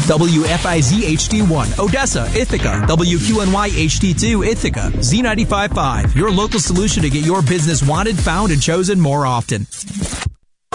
WFIZ HD1, Odessa, Ithaca. WQNY HD2, Ithaca. Z95.5, your local solution to get your business wanted, found, and chosen more often.